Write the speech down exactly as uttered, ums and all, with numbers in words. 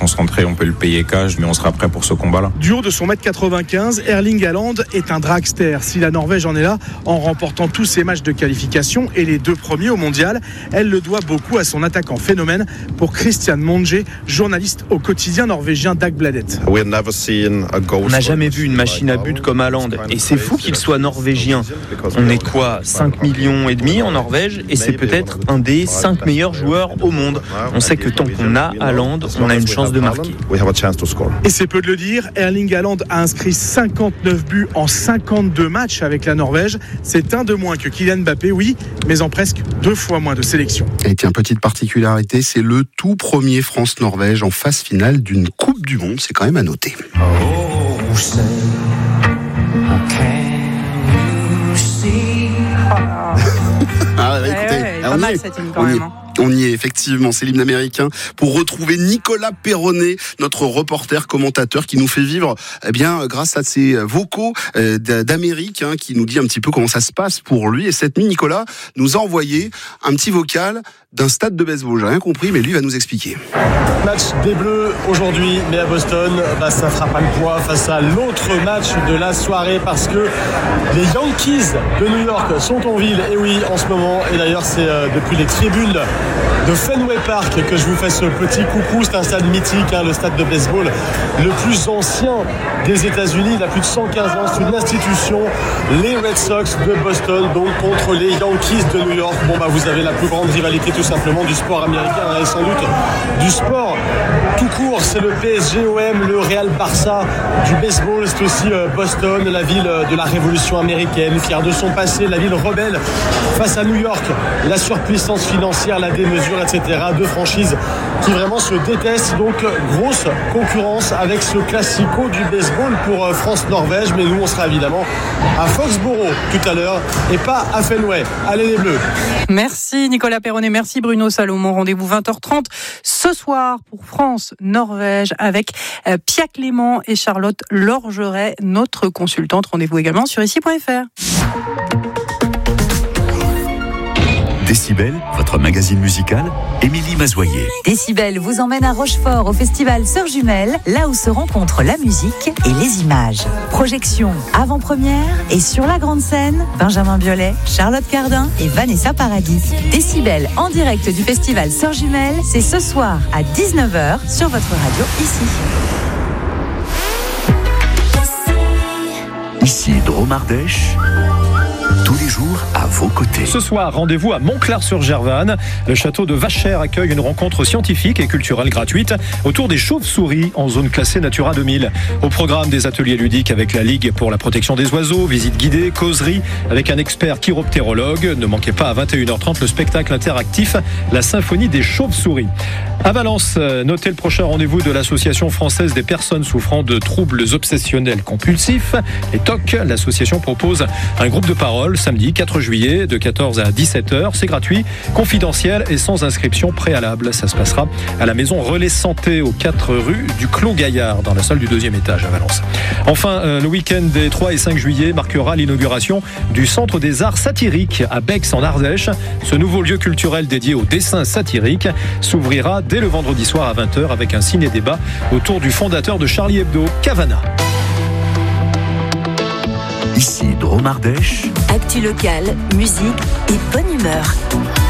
concentré, on peut le payer cash, mais on sera prêt pour ce combat-là. Du haut de son mètre quatre-vingt-quinze, Erling Haaland est un dragster. Si la Norvège en est là, en remportant tous ses matchs de qualification et les deux premiers au mondial, elle le doit beaucoup à son attaquant phénomène. Pour Christian Monge, journaliste au quotidien norvégien Dagbladet. On n'a jamais vu une machine à but comme Haaland, et c'est fou qu'il soit norvégien. On est quoi, cinq millions et demi en Norvège, et c'est peut-être un des cinq meilleurs joueurs au monde. On sait que tant qu'on a Haaland, on a une chance de marquer. Et c'est peu de le dire, Erling Haaland a inscrit cinquante-neuf buts en cinquante-deux matchs avec la Norvège. C'est un de moins que Kylian Mbappé, oui, mais en presque deux fois moins de sélections. Et tiens, petite particularité, c'est le tout premier France-Norvège en phase finale d'une Coupe du Monde. C'est quand même à noter. Oh, say, can you see? Ah, bah, écoutez, ouais, ouais, pas mal cette hymne quand même. On y est, effectivement, c'est l'hymne américain pour retrouver Nicolas Perronnet, notre reporter commentateur qui nous fait vivre, eh bien, grâce à ses vocaux euh, d'Amérique, hein, qui nous dit un petit peu comment ça se passe pour lui. Et cette nuit, Nicolas nous a envoyé un petit vocal d'un stade de baseball. J'ai rien compris, mais lui va nous expliquer. Match des Bleus aujourd'hui, mais à Boston, bah, ça fera pas le poids face à l'autre match de la soirée parce que les Yankees de New York sont en ville. Et oui, en ce moment. Et d'ailleurs, c'est euh, depuis les tribunes de Fenway Park que je vous fais ce petit coucou. C'est un stade mythique, hein, le stade de baseball le plus ancien des États-Unis. Il a plus de cent quinze ans. C'est une institution. Les Red Sox de Boston, donc contre les Yankees de New York. Bon, bah, vous avez la plus grande rivalité tout simplement du sport américain, hein, et sans doute du sport tout court. C'est le P S G O M, le Real Barça du baseball. C'est aussi euh, Boston, la ville de la révolution américaine, fière de son passé, la ville rebelle face à New York, la surpuissance financière, la démesure, et cetera. Deux franchises qui vraiment se détestent. Donc grosse concurrence avec ce classico du baseball pour euh, France-Norvège. Mais nous, on sera évidemment à Foxborough tout à l'heure et pas à Fenway. Allez les Bleus. Merci Nicolas Perronnet, merci Bruno Salomon. Rendez-vous vingt heures trente ce soir pour France-Norvège avec euh, Pia Clément et Charlotte Lorgeret, notre consultante. Rendez-vous également sur ici point f r. Décibel, votre magazine musical, Émilie Mazoyer. Décibel vous emmène à Rochefort au festival Sœurs Jumelles, là où se rencontrent la musique et les images. Projection avant-première et sur la grande scène, Benjamin Biolay, Charlotte Cardin et Vanessa Paradis. Décibel en direct du festival Sœurs Jumelles, c'est ce soir à dix-neuf heures sur votre radio ici. Ici Dromardèche. Tous les jours à vos côtés. Ce soir, rendez-vous à Montclar-sur-Gervanne. Le château de Vachères accueille une rencontre scientifique et culturelle gratuite autour des chauves-souris en zone classée Natura deux mille. Au programme, des ateliers ludiques avec la Ligue pour la protection des oiseaux, visites guidées, causeries avec un expert chiroptérologue. Ne manquez pas à vingt et une heures trente le spectacle interactif La Symphonie des chauves-souris. À Valence, notez le prochain rendez-vous de l'Association française des personnes souffrant de troubles obsessionnels compulsifs, les T O C. L'association propose un groupe de parole samedi quatre juillet de quatorze à dix-sept heures. C'est gratuit, confidentiel et sans inscription préalable. Ça se passera à la maison Relais Santé aux quatre rue du Clos Gaillard dans la salle du deuxième étage à Valence. Enfin, le week-end des trois et cinq juillet marquera l'inauguration du Centre des Arts Satiriques à Bex en Ardèche. Ce nouveau lieu culturel dédié au dessin satirique s'ouvrira dès le vendredi soir à vingt heures avec un ciné-débat autour du fondateur de Charlie Hebdo, Cavana. Ici Dromardèche. Actu locale, musique et bonne humeur.